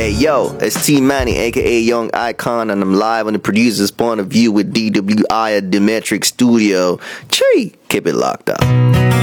Hey yo, it's T Manny, aka Young Icon, and I'm live on the producer's point of view with DWI at Dimetric Studio. Chee, keep it locked up.